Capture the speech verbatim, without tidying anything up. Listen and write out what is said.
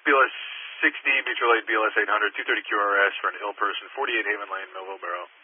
B L S sixty, mutual aid B L S eight hundred, two thirty Q R S for an ill person, forty-eight Haven Lane, Millville Borough.